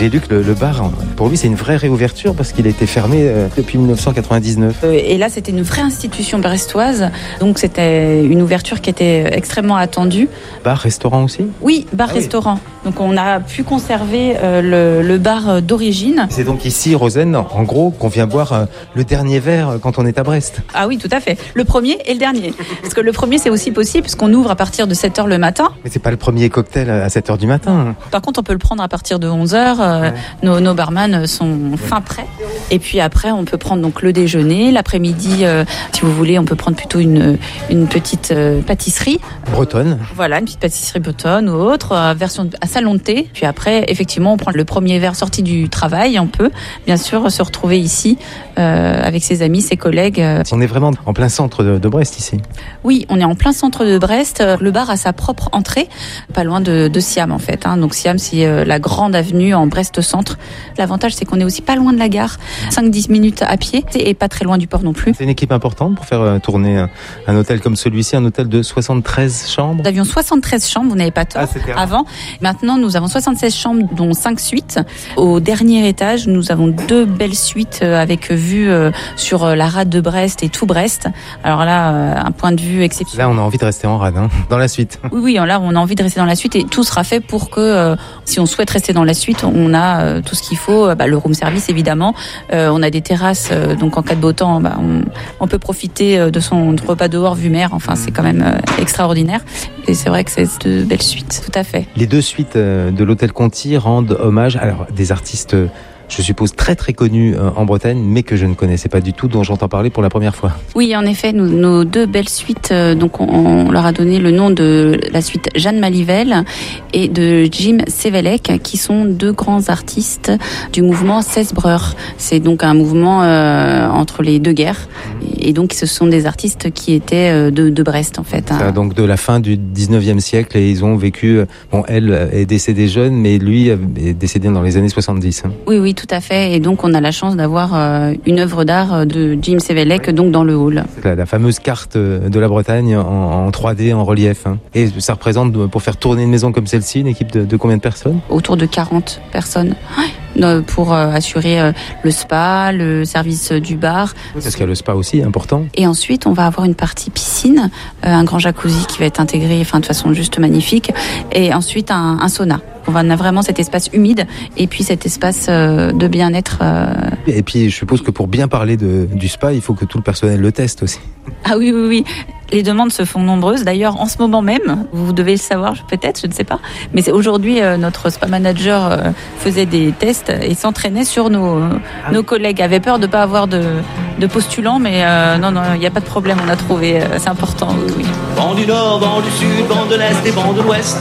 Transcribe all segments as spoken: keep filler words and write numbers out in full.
j'ai lu que le, le bar, pour lui, c'est une vraie réouverture parce qu'il a été fermé euh, depuis dix-neuf cent quatre-vingt-dix-neuf. Euh, et là, c'était une vraie institution brestoise. Donc, c'était une ouverture qui était extrêmement attendue. Bar, restaurant aussi ? Oui, bar-restaurant. Ah oui. Donc, on a pu conserver euh, le, le bar d'origine. C'est donc ici, Rosen, en gros, qu'on vient boire euh, le dernier verre quand on est à Brest. Ah oui, tout à fait. Le premier et le dernier. Parce que le premier, c'est aussi possible puisqu'on ouvre à partir de sept heures le matin. Mais c'est pas le premier cocktail à sept heures du matin. Par contre, on peut le prendre à partir de onze heures. Euh, ouais. nos, nos barman sont fin prêts. Et puis après, on peut prendre donc le déjeuner. L'après-midi, euh, si vous voulez, on peut prendre plutôt une, une petite euh, pâtisserie. Bretonne. Voilà, une petite pâtisserie bretonne ou autre, euh, version à salon de thé. Puis après, effectivement, on prend le premier verre sorti du travail. On peut, bien sûr, se retrouver ici euh, avec ses amis, ses collègues. Euh. On est vraiment en plein centre de, de Brest ici. Oui, on est en plein centre de Brest. Le bar a sa propre entrée, pas loin de, de Siam en fait. Hein. Donc Siam, c'est euh, la grande avenue en Brest-Centre. L'avantage, c'est qu'on est aussi pas loin de la gare, cinq à dix minutes à pied et pas très loin du port non plus. C'est une équipe importante pour faire euh, tourner un, un hôtel comme celui-ci, un hôtel de soixante-treize chambres. Nous avions soixante-treize chambres, vous n'avez pas tort, ah, avant. Maintenant, nous avons soixante-seize chambres, dont cinq suites. Au dernier étage, nous avons deux belles suites euh, avec vue euh, sur euh, la rade de Brest et tout Brest. Alors là, euh, un point de vue exceptionnel. Là, on a envie de rester en rade, hein, dans la suite. Oui, oui, là, on a envie de rester dans la suite et tout sera fait pour que, euh, si on souhaite rester dans la suite, on a euh, tout ce qu'il faut. Bah, le room service, évidemment. Euh, on a des terrasses, euh, donc en cas de beau temps, bah, on, on peut profiter euh, de son repas dehors vue mer. Enfin, c'est quand même euh, extraordinaire. Et c'est vrai que c'est de belles suites, tout à fait. Les deux suites euh, de l'hôtel Conti rendent hommage à alors, des artistes... Euh, je suppose très très connus euh, en Bretagne, mais que je ne connaissais pas du tout, dont j'entends parler pour la première fois. Oui, en effet, nous, nos deux belles suites, euh, donc on, on leur a donné le nom de la suite Jeanne Malivelle et de Jim Sevelek, qui sont deux grands artistes du mouvement Sesbreur. C'est donc un mouvement euh, entre les deux guerres, et donc ce sont des artistes qui étaient euh, de, de Brest en fait. Hein. Ça, donc de la fin du dix-neuvième siècle, et ils ont vécu. Bon, elle est décédée jeune, mais lui est décédé dans les années soixante-dix. Hein. Oui, oui. Tout à fait, et donc on a la chance d'avoir euh, une œuvre d'art de Jim Sevelek donc dans le hall. La, la fameuse carte de la Bretagne en, en trois D, en relief. Hein. Et ça représente, pour faire tourner une maison comme celle-ci, une équipe de, de combien de personnes ? Autour de quarante personnes. Pour euh, assurer euh, le spa, le service euh, du bar. Oui, parce qu'il y a le spa aussi, important. Et ensuite, on va avoir une partie piscine, euh, un grand jacuzzi qui va être intégré, enfin de façon juste magnifique, et ensuite un, un sauna. On a vraiment cet espace humide et puis cet espace euh, de bien-être. Euh... Et puis, je suppose que pour bien parler de, du spa, il faut que tout le personnel le teste aussi. Ah oui, oui, oui. Les demandes se font nombreuses. D'ailleurs, en ce moment même, vous devez le savoir peut-être, je ne sais pas. Mais c'est aujourd'hui, euh, notre spa manager euh, faisait des tests et s'entraînait sur nos, euh, ah nos collègues. Avait peur de ne pas avoir de, de postulants, mais euh, non, non, il n'y a pas de problème, on a trouvé. Euh, c'est important, oui, oui. Vent du Nord, vent du Sud, vent de l'Est et vent de l'Ouest.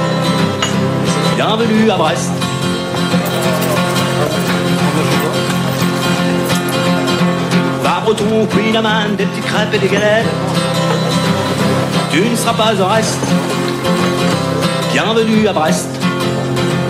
Bienvenue à Brest. Va breton, Queen Amman, des petites crêpes et des galettes. Tu ne seras pas en reste. Bienvenue à Brest.